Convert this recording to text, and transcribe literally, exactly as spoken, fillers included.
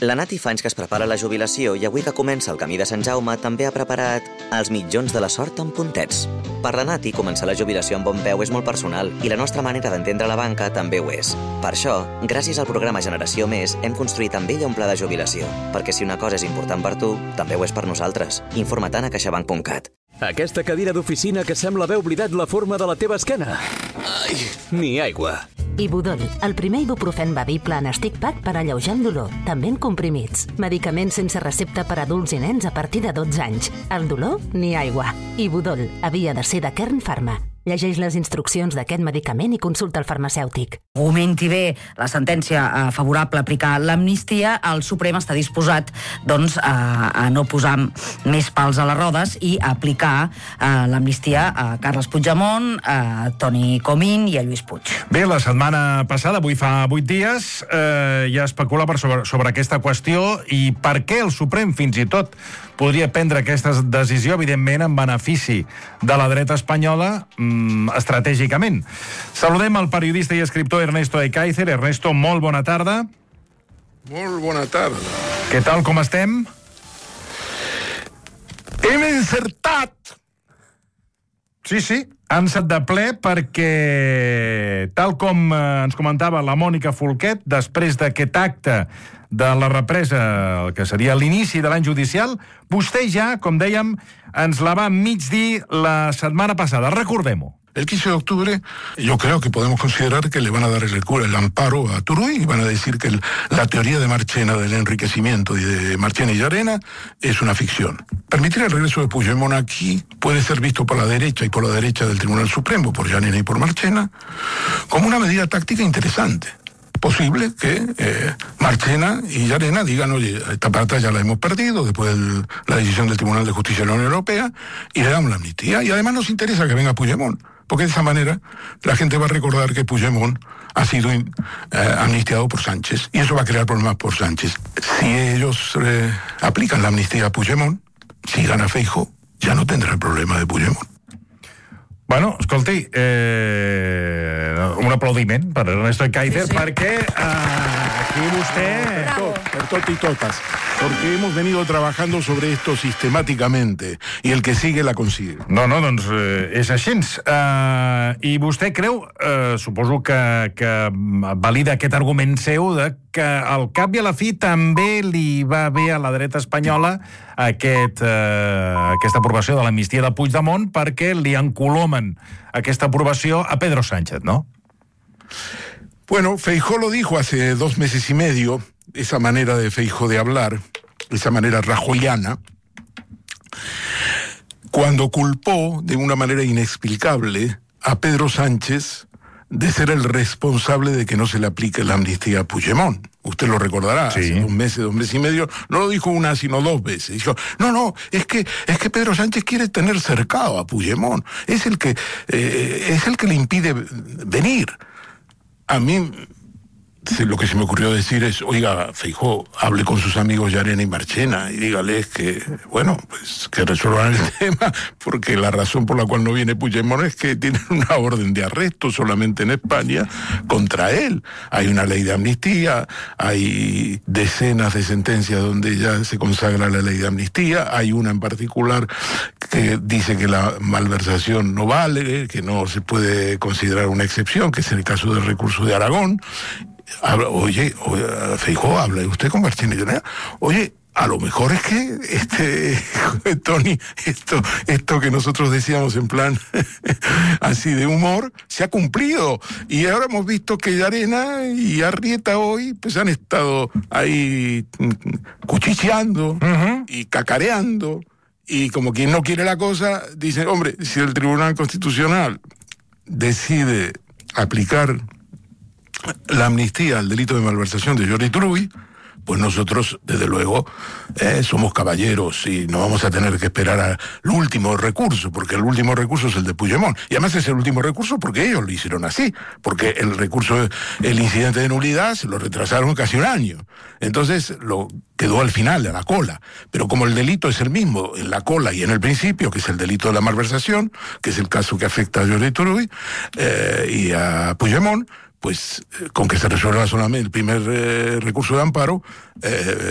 La Nati fa anys que es prepara la jubilació i avui que comença el camí de Sant Jaume també ha preparat els mitjons de la sort amb puntets. Per la Nati, començar la jubilació amb bon peu és molt personal i la nostra manera d'entendre la banca també ho és. Per això, gràcies al programa Generació Més, hem construït amb ella un pla de jubilació, perquè si una cosa és important per tu, també ho és per nosaltres. Informa-te'n a caixabank punt cat. Aquesta cadira d'oficina que sembla haver oblidat la forma de la teva esquena. Ai, ni aigua. Ibudol, el primer ibuprofen bevible en stick pack per alleujar el dolor, també en comprimits. Medicaments sense recepta per a adults i nens a partir de dotze anys. El dolor, ni aigua. Ibudol, havia de ser de Kern Pharma. Llegeix les instruccions d'aquest medicament i consulta el farmacèutic. Argumenti bé la sentència favorable a aplicar l'amnistia, el Suprem està disposat doncs, a, a no posar més pals a les rodes i a aplicar a l'amnistia a Carles Puigdemont, a Toni Comín i a Lluís Puig. Bé, la setmana passada, avui fa vuit dies, eh, ja especula per sobre, sobre aquesta qüestió i per què el Suprem fins i tot podria prendre aquesta decisió, evidentment, en benefici de la dreta espanyola, mmm, estratègicament. Saludem el periodista i escriptor Ernesto Ekaizer. Ernesto, molt bona tarda. Molt bona tarda. Què tal, com estem? Hem encertat! Sí, sí, ha encertat de ple perquè, tal com eh, ens comentava la Mònica Folquet, després d'aquest acte de la represa, el que seria l'inici de l'any judicial, vostè ja, com dèiem, ens la va mig dir la setmana passada. Recordem-ho. El quince de octubre yo creo que podemos considerar que le van a dar el, el amparo a Turull y van a decir que el, la teoría de Marchena del enriquecimiento y de Marchena y Llarena es una ficción. Permitir el regreso de Puigdemont aquí puede ser visto por la derecha y por la derecha del Tribunal Supremo, por Llarena y por Marchena, como una medida táctica interesante. Posible que eh, Marchena y Llarena digan, oye, esta batalla ya la hemos perdido después de la decisión del Tribunal de Justicia de la Unión Europea y le damos la amnistía. Y además nos interesa que venga Puigdemont, porque de esa manera la gente va a recordar que Puigdemont ha sido eh, amnistiado por Sánchez y eso va a crear problemas por Sánchez. Si ellos eh, aplican la amnistía a Puigdemont, si gana Feijóo, ya no tendrá el problema de Puigdemont. Bueno, escolti, eh, un aplaudiment per Ernesto Ekaizer, sí, sí. perquè eh, aquí vostè... Per tot, per tot y totas, porque hemos venido trabajando sobre esto sistemáticamente y el que sigue la consigue. No, no, doncs eh, és així. Uh, I vostè creu, uh, suposo que, que valida aquest argument seu de que al cap i a la fi també li va bé a la dreta espanyola aquest, uh, aquesta aprovació de l'amnistia de Puigdemont perquè li encolomen aquesta aprovació a Pedro Sánchez, ¿no? Bueno, Feijóo lo dijo hace dos meses y medio, esa manera de Feijóo de hablar, esa manera rajoyana, cuando culpó de una manera inexplicable a Pedro Sánchez de ser el responsable de que no se le aplique la amnistía a Puigdemont. Usted lo recordará, sí. Hace dos meses, dos meses y medio, no lo dijo una, sino dos veces. Dijo, no, no, es que, es que Pedro Sánchez quiere tener cercado a Puigdemont. Es el que, eh, es el que le impide venir. A mí, lo que se me ocurrió decir es, oiga, Feijóo, hable con sus amigos Llarena y Marchena y dígales que, bueno, pues que resuelvan el tema, porque la razón por la cual no viene Puigdemont es que tienen una orden de arresto solamente en España contra él. Hay una ley de amnistía, hay decenas de sentencias donde ya se consagra la ley de amnistía, hay una en particular que dice que la malversación no vale, que no se puede considerar una excepción, que es el caso del recurso de Aragón. Habla, oye, oye, Feijóo, habla usted con Marchena y Llarena. Oye, a lo mejor es que este Tony, esto, esto que nosotros decíamos en plan así de humor, se ha cumplido. Y ahora hemos visto que Llarena y Arrieta hoy pues han estado ahí cuchicheando uh-huh. y cacareando. Y como quien no quiere la cosa, dice, hombre, si el Tribunal Constitucional decide aplicar la amnistía al delito de malversación de Jordi Turull, pues nosotros, desde luego, eh, somos caballeros y no vamos a tener que esperar al último recurso, porque el último recurso es el de Puigdemont. Y además es el último recurso porque ellos lo hicieron así, porque el recurso, el incidente de nulidad, se lo retrasaron casi un año. Entonces, lo quedó al final, a la cola. Pero como el delito es el mismo en la cola y en el principio, que es el delito de la malversación, que es el caso que afecta a Jordi Turull eh, y a Puigdemont, pues con que se resuelva solamente el primer eh, recurso de amparo, eh,